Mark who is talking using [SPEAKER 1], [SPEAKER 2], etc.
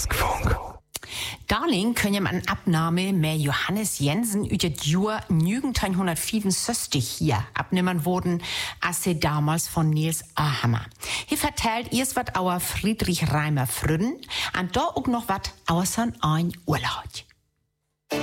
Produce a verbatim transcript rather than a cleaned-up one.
[SPEAKER 1] Baskenfunk.
[SPEAKER 2] Darling können man Abnahme mit Johannes Jensen über das Jahr neunzehnhundertfünfundsechzig hier abnehmen wurden, als sie damals von Nils Ahammer. Hier vertellt erst was auer Friedrich Reimer Früden und da auch noch was außer ein Urlaub.